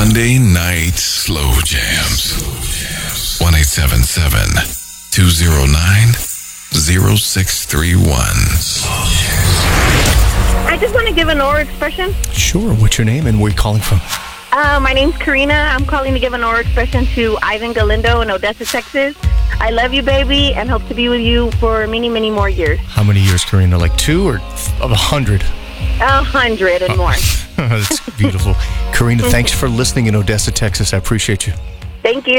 Monday Night Slow Jams. 1-877-209-0631. I just want to give an oral expression. Sure. What's your name and where are you calling from? My name's Karina. I'm calling to give an oral expression to Ivan Galindo in Odessa, Texas. I love you, baby, and hope to be with you for many, many more years. How many years, Karina? Like 2 or 100? 100 and more. That's beautiful. Karina, thanks for listening in Odessa, Texas. I appreciate you. Thank you.